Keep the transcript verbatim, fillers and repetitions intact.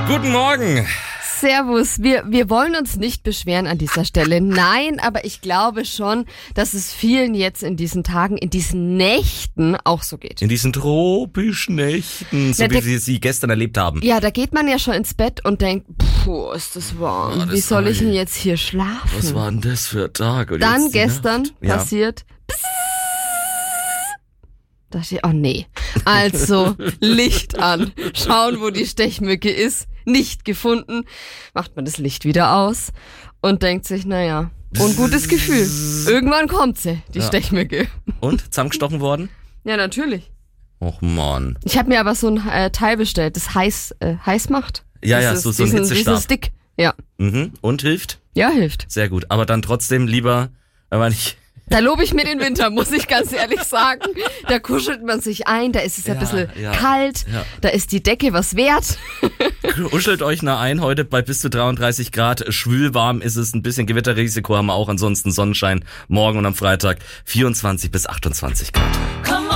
Guten Morgen. Servus, wir, wir wollen uns nicht beschweren an dieser Stelle. Nein, aber ich glaube schon, dass es vielen jetzt in diesen Tagen, in diesen Nächten auch so geht. In diesen tropischen Nächten, so Na, wie der- wir sie gestern erlebt haben. Ja, da geht man ja schon ins Bett und denkt, puh, ist das warm. Oh, das Wie soll ich ei. denn jetzt hier schlafen? Was war denn das für ein Tag? Und Dann jetzt die gestern Nacht? Ja. passiert. Da dachte ich, oh nee. Also, Licht an. Schauen, wo die Stechmücke ist. Nicht gefunden. Macht man das Licht wieder aus und denkt sich, naja, ungutes Gefühl. Irgendwann kommt sie, die Ja. Stechmücke. Und? Zusammengestochen worden? Ja, natürlich. Och Mann. Ich habe mir aber so ein äh, Teil bestellt, das heiß, äh, heiß macht. Ja, ja, Dieses- so, so ein diesen, Hitzestab. Diesen Stick. Ja. Mhm. Und hilft? Ja, hilft. Sehr gut. Aber dann trotzdem lieber, wenn man nicht... Da lobe ich mir den Winter, muss ich ganz ehrlich sagen. Da kuschelt man sich ein, da ist es Ja, ein bisschen ja, kalt, ja. da ist die Decke was wert. Kuschelt euch nah ein, heute bei bis zu dreiunddreißig Grad, schwül warm ist es, ein bisschen Gewitterrisiko haben wir auch, ansonsten Sonnenschein morgen und am Freitag vierundzwanzig bis achtundzwanzig Grad. Komm